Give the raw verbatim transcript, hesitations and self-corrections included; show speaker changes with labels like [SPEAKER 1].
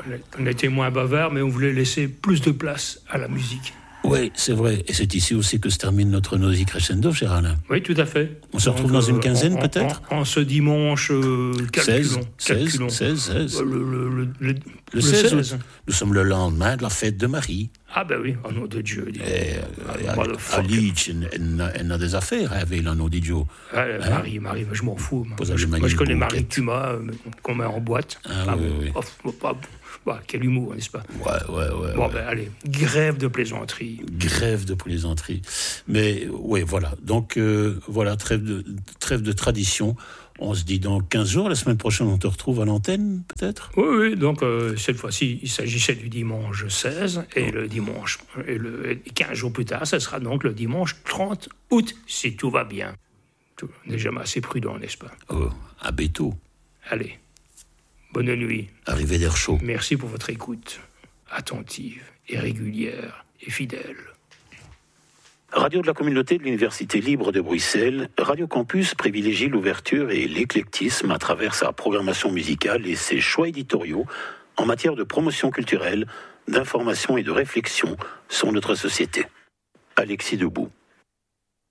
[SPEAKER 1] on était moins bavard, mais on voulait laisser plus de place à la musique.
[SPEAKER 2] Oui, c'est vrai. Et c'est ici aussi que se termine notre Nosy Crescendo, cher Alain.
[SPEAKER 1] Oui, tout à fait.
[SPEAKER 2] On se retrouve Donc, dans une quinzaine,
[SPEAKER 1] en,
[SPEAKER 2] peut-être
[SPEAKER 1] en, en ce dimanche, euh, calculons.
[SPEAKER 2] seize, seize, seize.
[SPEAKER 1] Le, le, le, le,
[SPEAKER 2] le,
[SPEAKER 1] le
[SPEAKER 2] seize,
[SPEAKER 1] seize.
[SPEAKER 2] Août. Nous sommes le lendemain de la fête de Marie.
[SPEAKER 1] Ah ben oui, au nom de Dieu.
[SPEAKER 2] À Leach, elle a des affaires avec le nom de Dieu.
[SPEAKER 1] Ah, hein? Marie, Marie, je m'en fous. Moi, je, moi, je connais Marie Tuma, euh, qu'on met en boîte.
[SPEAKER 2] Ah, ah oui, oui.
[SPEAKER 1] Oh, pas, bah, quel humour, n'est-ce pas?
[SPEAKER 2] Ouais, ouais, ouais.
[SPEAKER 1] Bon,
[SPEAKER 2] ouais.
[SPEAKER 1] ben allez, grève de plaisanterie.
[SPEAKER 2] Grève de plaisanterie. Mais oui, voilà. Donc, euh, voilà, trêve de, trêve de tradition. On se dit dans quinze jours, la semaine prochaine, on te retrouve à l'antenne, peut-être ?
[SPEAKER 1] Oui, oui, donc euh, cette fois-ci, il s'agissait du dimanche seize, et oh. le dimanche, et, le, et quinze jours plus tard, ça sera donc le dimanche trente août, si tout va bien. Tout, on n'est jamais assez prudent, n'est-ce pas ?
[SPEAKER 2] Oh, à Béto.
[SPEAKER 1] Allez, bonne nuit.
[SPEAKER 2] Arrivée d'air chaud.
[SPEAKER 1] Merci pour votre écoute, attentive et régulière et fidèle.
[SPEAKER 2] Radio de la communauté de l'Université libre de Bruxelles, Radio Campus privilégie l'ouverture et l'éclectisme à travers sa programmation musicale et ses choix éditoriaux en matière de promotion culturelle, d'information et de réflexion sur notre société. Alexis Debout.